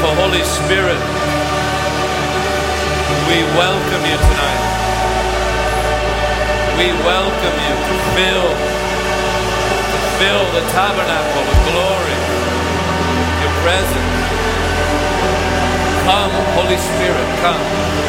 So Holy Spirit, we welcome you tonight. We welcome you to fill the tabernacle with glory, your presence. Come, Holy Spirit, come.